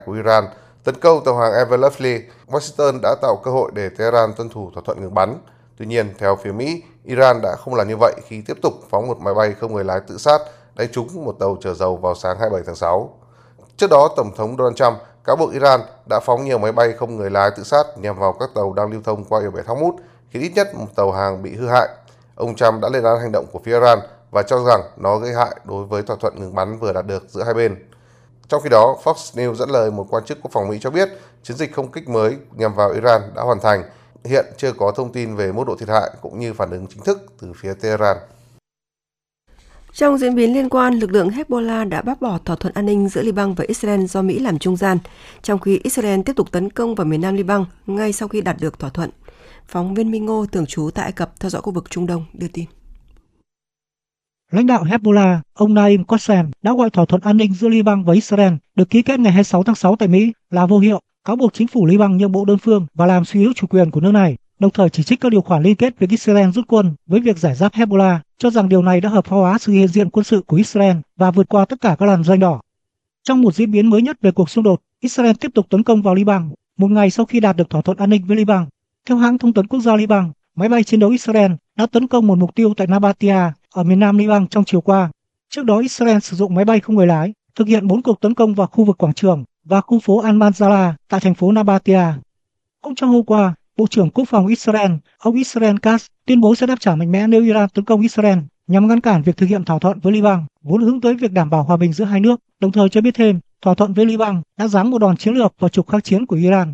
của Iran tấn công tàu hàng Ever Lovely, Washington đã tạo cơ hội để Tehran tuân thủ thỏa thuận ngừng bắn. Tuy nhiên, theo phía Mỹ, Iran đã không làm như vậy khi tiếp tục phóng một máy bay không người lái tự sát đánh trúng một tàu chở dầu vào sáng 27 tháng 6. Trước đó, Tổng thống Donald Trump cáo buộc Iran đã phóng nhiều máy bay không người lái tự sát nhằm vào các tàu đang lưu thông qua eo biển Hormuz, khiến ít nhất một tàu hàng bị hư hại. Ông Trump đã lên án hành động của phía Iran và cho rằng nó gây hại đối với thỏa thuận ngừng bắn vừa đạt được giữa hai bên. Trong khi đó, Fox News dẫn lời một quan chức quốc phòng Mỹ cho biết chiến dịch không kích mới nhằm vào Iran đã hoàn thành. Hiện chưa có thông tin về mức độ thiệt hại cũng như phản ứng chính thức từ phía Tehran. Trong diễn biến liên quan, lực lượng Hezbollah đã bác bỏ thỏa thuận an ninh giữa Liban và Israel do Mỹ làm trung gian, trong khi Israel tiếp tục tấn công vào miền nam Liban ngay sau khi đạt được thỏa thuận. Phóng viên Minh Ngô thường trú tại Ai Cập theo dõi khu vực Trung Đông đưa tin. Lãnh đạo Hezbollah, ông Naim Qassem đã gọi thỏa thuận an ninh giữa Liban và Israel được ký kết ngày 26 tháng 6 tại Mỹ là vô hiệu, cáo buộc chính phủ Liban nhượng bộ đơn phương và làm suy yếu chủ quyền của nước này, đồng thời chỉ trích các điều khoản liên kết việc Israel rút quân với việc giải giáp Hezbollah, cho rằng điều này đã hợp pháp hóa sự hiện diện quân sự của Israel và vượt qua tất cả các làn ranh đỏ. Trong một diễn biến mới nhất về cuộc xung đột, Israel tiếp tục tấn công vào Liban, một ngày sau khi đạt được thỏa thuận an ninh với Liban. Theo hãng thông tấn quốc gia Liban, máy bay chiến đấu Israel đã tấn công một mục tiêu tại Nabatia ở miền nam Liban trong chiều qua. Trước đó, Israel sử dụng máy bay không người lái thực hiện 4 cuộc tấn công vào khu vực quảng trường và khu phố Al-Manzala tại thành phố Nabatia. Cũng trong hôm qua, Bộ trưởng Quốc phòng Israel, ông Israel Katz, tuyên bố sẽ đáp trả mạnh mẽ nếu Iran tấn công Israel nhằm ngăn cản việc thực hiện thỏa thuận với Liban, vốn hướng tới việc đảm bảo hòa bình giữa hai nước, đồng thời cho biết thêm thỏa thuận với Liban đã giáng một đòn chiến lược vào trục kháng chiến của Iran.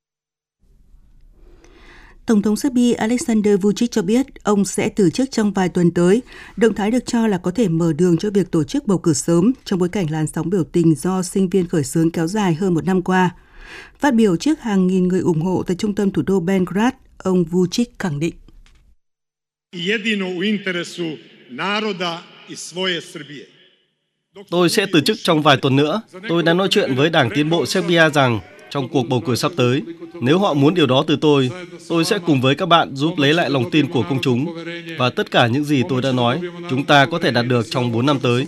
Tổng thống Serbia Aleksandar Vučić cho biết ông sẽ từ chức trong vài tuần tới. Động thái được cho là có thể mở đường cho việc tổ chức bầu cử sớm trong bối cảnh làn sóng biểu tình do sinh viên khởi xướng kéo dài hơn một năm qua. Phát biểu trước hàng nghìn người ủng hộ tại trung tâm thủ đô Belgrade, ông Vučić khẳng định. Tôi sẽ từ chức trong vài tuần nữa. Tôi đã nói chuyện với Đảng Tiến bộ Serbia rằng trong cuộc bầu cử sắp tới, nếu họ muốn điều đó từ tôi sẽ cùng với các bạn giúp lấy lại lòng tin của công chúng. Và tất cả những gì tôi đã nói, chúng ta có thể đạt được trong 4 năm tới.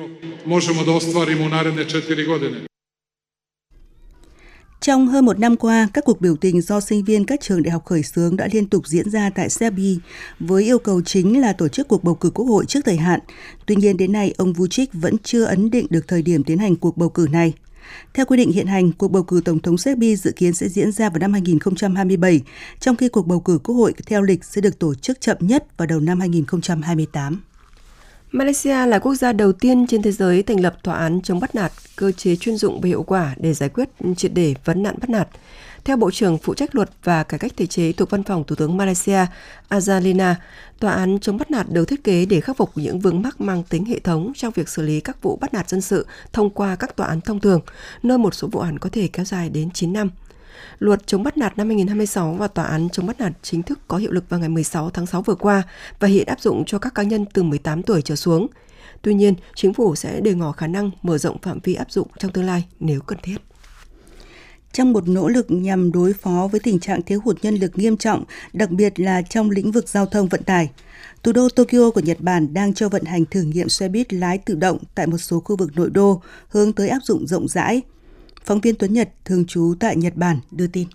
Trong hơn một năm qua, các cuộc biểu tình do sinh viên các trường đại học khởi xướng đã liên tục diễn ra tại Serbia với yêu cầu chính là tổ chức cuộc bầu cử quốc hội trước thời hạn. Tuy nhiên đến nay, ông Vučić vẫn chưa ấn định được thời điểm tiến hành cuộc bầu cử này. Theo quy định hiện hành, cuộc bầu cử Tổng thống Serbia dự kiến sẽ diễn ra vào năm 2027, trong khi cuộc bầu cử quốc hội theo lịch sẽ được tổ chức chậm nhất vào đầu năm 2028. Malaysia là quốc gia đầu tiên trên thế giới thành lập tòa án chống bắt nạt, cơ chế chuyên dụng và hiệu quả để giải quyết triệt để vấn nạn bắt nạt. Theo Bộ trưởng phụ trách luật và cải cách thể chế thuộc Văn phòng Thủ tướng Malaysia Azalina, tòa án chống bắt nạt được thiết kế để khắc phục những vướng mắc mang tính hệ thống trong việc xử lý các vụ bắt nạt dân sự thông qua các tòa án thông thường, nơi một số vụ án có thể kéo dài đến 9 năm. Luật chống bắt nạt năm 2026 và tòa án chống bắt nạt chính thức có hiệu lực vào ngày 16 tháng 6 vừa qua và hiện áp dụng cho các cá nhân từ 18 tuổi trở xuống. Tuy nhiên, chính phủ sẽ đề ngỏ khả năng mở rộng phạm vi áp dụng trong tương lai nếu cần thiết. Trong một nỗ lực nhằm đối phó với tình trạng thiếu hụt nhân lực nghiêm trọng, đặc biệt là trong lĩnh vực giao thông vận tải, thủ đô Tokyo của Nhật Bản đang cho vận hành thử nghiệm xe buýt lái tự động tại một số khu vực nội đô, hướng tới áp dụng rộng rãi. Phóng viên Tuấn Nhật, thường trú tại Nhật Bản, đưa tin.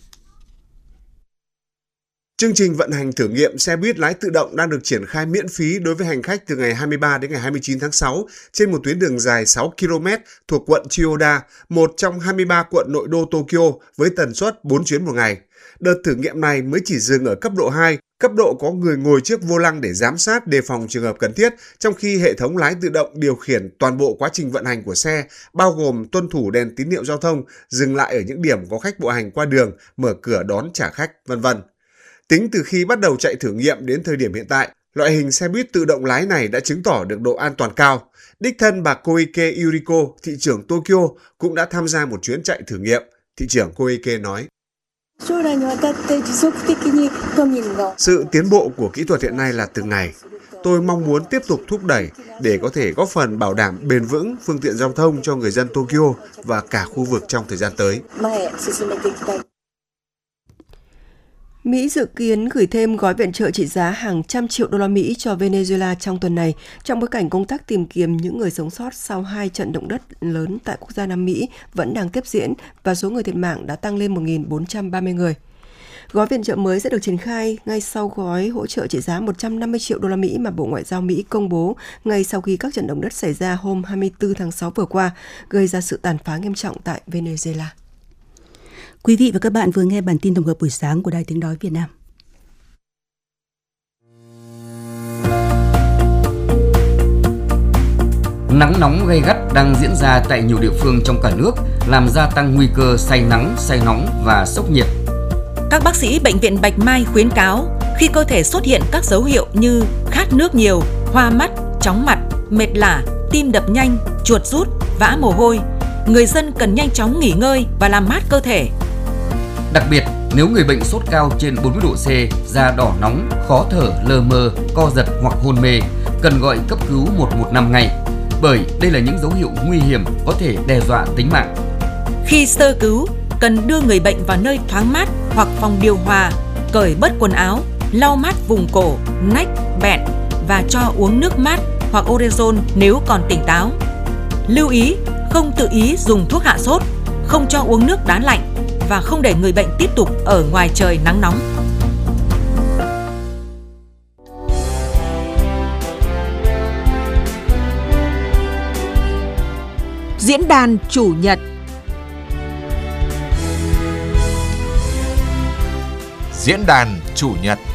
Chương trình vận hành thử nghiệm xe buýt lái tự động đang được triển khai miễn phí đối với hành khách từ ngày 23 đến ngày 29 tháng 6 trên một tuyến đường dài 6 km thuộc quận Chiyoda, một trong 23 quận nội đô Tokyo với tần suất 4 chuyến một ngày. Đợt thử nghiệm này mới chỉ dừng ở cấp độ 2, cấp độ có người ngồi trước vô lăng để giám sát đề phòng trường hợp cần thiết, trong khi hệ thống lái tự động điều khiển toàn bộ quá trình vận hành của xe, bao gồm tuân thủ đèn tín hiệu giao thông, dừng lại ở những điểm có khách bộ hành qua đường, mở cửa đón trả khách, v.v. Tính từ khi bắt đầu chạy thử nghiệm đến thời điểm hiện tại, loại hình xe buýt tự động lái này đã chứng tỏ được độ an toàn cao. Đích thân bà Koike Yuriko, thị trưởng Tokyo, cũng đã tham gia một chuyến chạy thử nghiệm. Thị trưởng Koike nói: Sự tiến bộ của kỹ thuật hiện nay là từng ngày. Tôi mong muốn tiếp tục thúc đẩy để có thể góp phần bảo đảm bền vững phương tiện giao thông cho người dân Tokyo và cả khu vực trong thời gian tới. Mỹ dự kiến gửi thêm gói viện trợ trị giá hàng trăm triệu đô la Mỹ cho Venezuela trong tuần này, trong bối cảnh công tác tìm kiếm những người sống sót sau 2 trận động đất lớn tại quốc gia Nam Mỹ vẫn đang tiếp diễn và số người thiệt mạng đã tăng lên 1.430 người. Gói viện trợ mới sẽ được triển khai ngay sau gói hỗ trợ trị giá 150 triệu đô la Mỹ mà Bộ Ngoại giao Mỹ công bố ngay sau khi các trận động đất xảy ra hôm 24 tháng 6 vừa qua, gây ra sự tàn phá nghiêm trọng tại Venezuela. Quý vị và các bạn vừa nghe bản tin tổng hợp buổi sáng của Đài Tiếng nói Việt Nam. Nắng nóng gay gắt đang diễn ra tại nhiều địa phương trong cả nước, làm gia tăng nguy cơ say nắng, say nóng và sốc nhiệt. Các bác sĩ Bệnh viện Bạch Mai khuyến cáo khi cơ thể xuất hiện các dấu hiệu như khát nước nhiều, hoa mắt, chóng mặt, mệt lả, tim đập nhanh, chuột rút, vã mồ hôi, người dân cần nhanh chóng nghỉ ngơi và làm mát cơ thể. Đặc biệt, nếu người bệnh sốt cao trên 40 độ C, da đỏ nóng, khó thở, lờ mờ, co giật hoặc hôn mê, cần gọi cấp cứu 115 ngay, bởi đây là những dấu hiệu nguy hiểm có thể đe dọa tính mạng. Khi sơ cứu, cần đưa người bệnh vào nơi thoáng mát hoặc phòng điều hòa, cởi bớt quần áo, lau mát vùng cổ, nách, bẹn và cho uống nước mát hoặc orezon nếu còn tỉnh táo. Lưu ý, không tự ý dùng thuốc hạ sốt, không cho uống nước đá lạnh và không để người bệnh tiếp tục ở ngoài trời nắng nóng. Diễn đàn Chủ nhật. Diễn đàn Chủ nhật.